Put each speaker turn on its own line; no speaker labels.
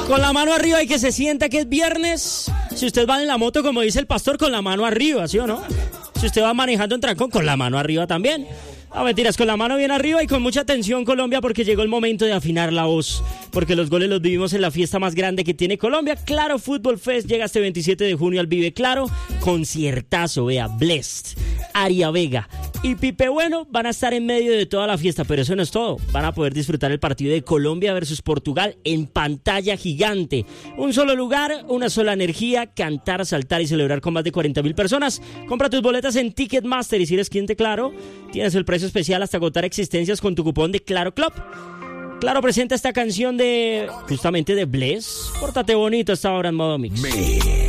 Con la mano arriba y que se sienta que es viernes. Si usted va en la moto, como dice el pastor, con la mano arriba, ¿sí o no? Si usted va manejando en trancón, con la mano arriba también. No, mentiras, con la mano bien arriba y con mucha atención, Colombia, porque llegó el momento de afinar la voz. Porque los goles los vivimos en la fiesta más grande que tiene Colombia. Claro Fútbol Fest llega este 27 de junio al Vive Claro. Conciertazo, vea, Blessed, Aria Vega y Pipe Bueno van a estar en medio de toda la fiesta, pero eso no es todo. Van a poder disfrutar el partido de Colombia versus Portugal en pantalla gigante. Un solo lugar, una sola energía, cantar, saltar y celebrar con más de 40,000 personas. Compra tus boletas en Ticketmaster y si eres cliente Claro, tienes el precio especial hasta agotar existencias con tu cupón de Claro Club. Claro presenta esta canción de, justamente de Bless. Pórtate bonito esta hora en modo mix.